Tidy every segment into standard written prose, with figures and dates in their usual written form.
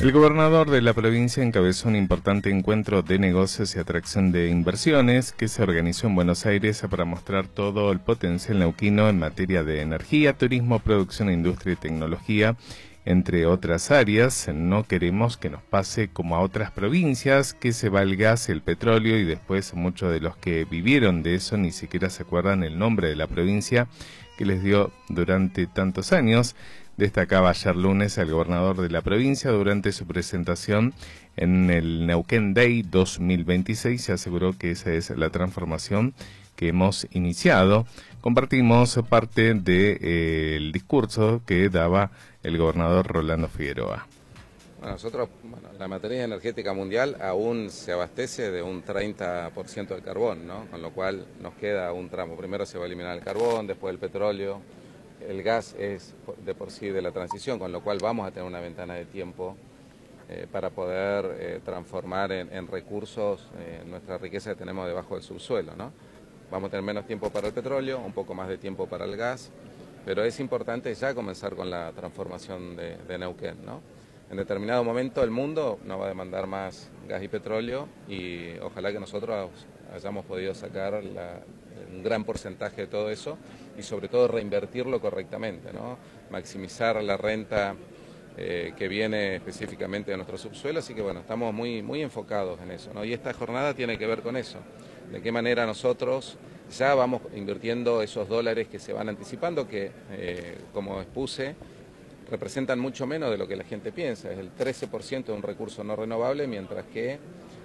El gobernador de la provincia encabezó un importante encuentro de negocios y atracción de inversiones que se organizó en Buenos Aires para mostrar todo el potencial neuquino en materia de energía, turismo, producción, industria y tecnología, entre otras áreas. No queremos que nos pase como a otras provincias, que se va el gas, el petróleo y después muchos de los que vivieron de eso ni siquiera se acuerdan el nombre de la provincia que les dio durante tantos años. Destacaba ayer lunes el gobernador de la provincia durante su presentación en el Neuquén Day 2026. Se aseguró que esa es la transformación que hemos iniciado. Compartimos parte del discurso que daba el gobernador Rolando Figueroa. Bueno, la materia energética mundial aún se abastece de un 30% del carbón, ¿no? Con lo cual nos queda un tramo. Primero se va a eliminar el carbón, después el petróleo. El gas es de por sí de la transición, con lo cual vamos a tener una ventana de tiempo para poder transformar en recursos nuestra riqueza que tenemos debajo del subsuelo, ¿no? Vamos a tener menos tiempo para el petróleo, un poco más de tiempo para el gas, pero es importante ya comenzar con la transformación de Neuquén, ¿no? En determinado momento el mundo no va a demandar más gas y petróleo y ojalá que nosotros hayamos podido sacar un gran porcentaje de todo eso y sobre todo reinvertirlo correctamente, ¿no? Maximizar la renta que viene específicamente de nuestro subsuelo, así que bueno, estamos muy enfocados en eso, ¿no? Y esta jornada tiene que ver con eso, de qué manera nosotros ya vamos invirtiendo esos dólares que se van anticipando, que como expuse, representan mucho menos de lo que la gente piensa, es el 13% de un recurso no renovable, mientras que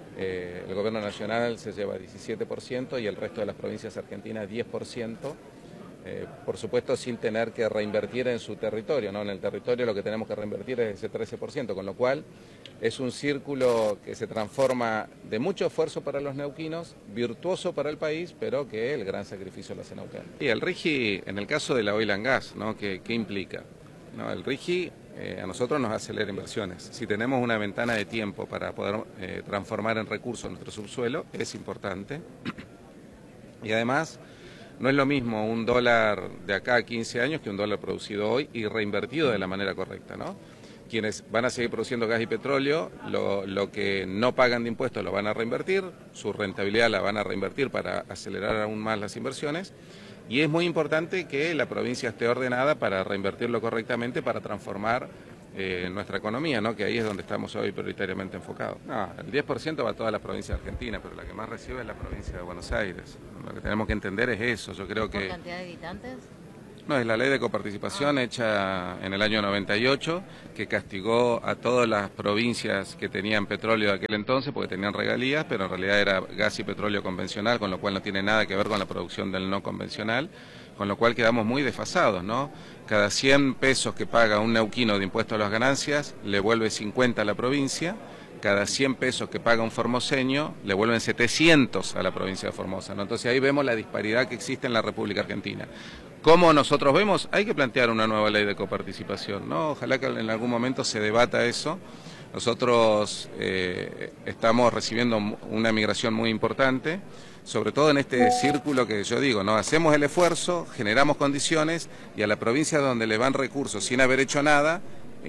el gobierno nacional se lleva 17% y el resto de las provincias argentinas 10%, por supuesto sin tener que reinvertir en su territorio, ¿no? En el territorio lo que tenemos que reinvertir es ese 13%, con lo cual es un círculo que se transforma de mucho esfuerzo para los neuquinos, virtuoso para el país, pero que el gran sacrificio lo hace Neuquén. Y el RIGI, en el caso de la Oil and Gas, ¿no? ¿Qué implica? No, el RIGI a nosotros nos acelera inversiones. Si tenemos una ventana de tiempo para poder transformar en recursos nuestro subsuelo, es importante. Y además, no es lo mismo un dólar de acá a 15 años que un dólar producido hoy y reinvertido de la manera correcta, ¿no? Quienes van a seguir produciendo gas y petróleo, lo que no pagan de impuestos lo van a reinvertir, su rentabilidad la van a reinvertir para acelerar aún más las inversiones. Y es muy importante que la provincia esté ordenada para reinvertirlo correctamente, para transformar nuestra economía, ¿no? Que ahí es donde estamos hoy prioritariamente enfocados. No, el 10% va a todas las provincias argentinas, pero la que más recibe es la provincia de Buenos Aires. Lo que tenemos que entender es eso. Yo creo que... ¿Por cantidad de habitantes? No, es la ley de coparticipación hecha en el año 98, que castigó a todas las provincias que tenían petróleo de aquel entonces, porque tenían regalías, pero en realidad era gas y petróleo convencional, con lo cual no tiene nada que ver con la producción del no convencional, con lo cual quedamos muy desfasados, ¿no? Cada 100 pesos que paga un neuquino de impuesto a las ganancias, le vuelve 50 a la provincia. Cada 100 pesos que paga un formoseño, le vuelven 700 a la provincia de Formosa, ¿no? Entonces ahí vemos la disparidad que existe en la República Argentina. ¿Cómo nosotros vemos? Hay que plantear una nueva ley de coparticipación, ¿no? Ojalá que en algún momento se debata eso. Nosotros estamos recibiendo una migración muy importante, sobre todo en este círculo que yo digo, ¿no? Hacemos el esfuerzo, generamos condiciones y a la provincia donde le van recursos sin haber hecho nada,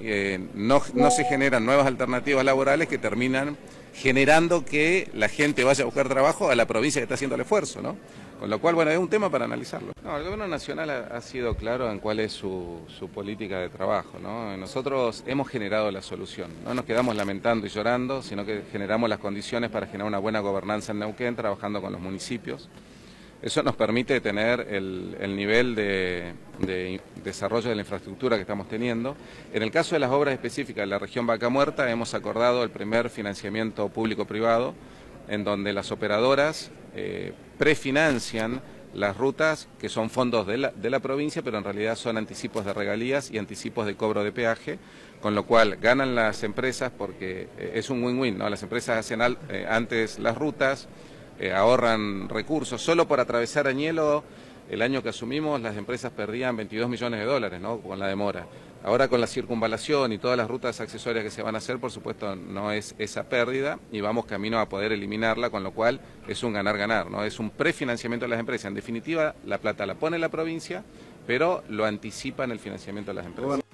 no se generan nuevas alternativas laborales que terminan generando que la gente vaya a buscar trabajo a la provincia que está haciendo el esfuerzo, ¿no? Con lo cual, bueno, es un tema para analizarlo. No, el gobierno nacional ha sido claro en cuál es su política de trabajo, ¿no? Nosotros hemos generado la solución, no nos quedamos lamentando y llorando, sino que generamos las condiciones para generar una buena gobernanza en Neuquén, trabajando con los municipios. Eso nos permite tener el nivel de desarrollo de la infraestructura que estamos teniendo. En el caso de las obras específicas de la región Vaca Muerta, hemos acordado el primer financiamiento público-privado, en donde las operadoras prefinancian las rutas que son fondos de la provincia, pero en realidad son anticipos de regalías y anticipos de cobro de peaje, con lo cual ganan las empresas porque es un win-win, ¿no? Las empresas hacen antes las rutas, ahorran recursos. Solo por atravesar Añelo, el año que asumimos, las empresas perdían 22 millones de dólares, ¿no? Con la demora. Ahora con la circunvalación y todas las rutas accesorias que se van a hacer, por supuesto no es esa pérdida y vamos camino a poder eliminarla, con lo cual es un ganar-ganar, ¿no? Es un prefinanciamiento de las empresas. En definitiva, la plata la pone la provincia, pero lo anticipa en el financiamiento de las empresas.